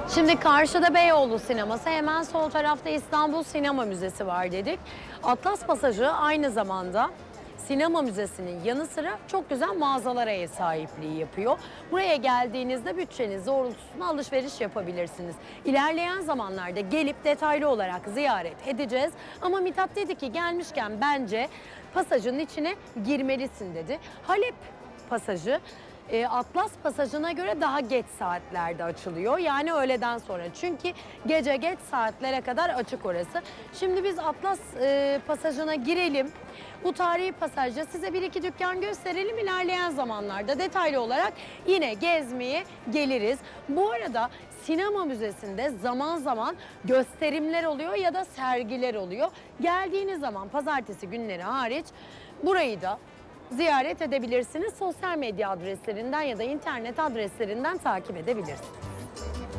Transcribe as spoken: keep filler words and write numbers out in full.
Şimdi karşıda Beyoğlu Sineması, hemen sol tarafta İstanbul Sinema Müzesi var dedik. Atlas Pasajı aynı zamanda Sinema Müzesi'nin yanı sıra çok güzel mağazalara ev sahipliği yapıyor. Buraya geldiğinizde bütçeniz doğrultusunda alışveriş yapabilirsiniz. İlerleyen zamanlarda gelip detaylı olarak ziyaret edeceğiz. Ama Mithat dedi ki gelmişken bence pasajın içine girmelisin dedi. Halep Pasajı Atlas Pasajı'na göre daha geç saatlerde açılıyor. Yani öğleden sonra. Çünkü gece geç saatlere kadar açık orası. Şimdi biz Atlas e, Pasajı'na girelim. Bu tarihi pasajda size bir iki dükkan gösterelim. İlerleyen zamanlarda detaylı olarak yine gezmeye geliriz. Bu arada Sinema Müzesi'nde zaman zaman gösterimler oluyor ya da sergiler oluyor. Geldiğiniz zaman pazartesi günleri hariç burayı da ziyaret edebilirsiniz. Sosyal medya adreslerinden ya da internet adreslerinden takip edebilirsiniz.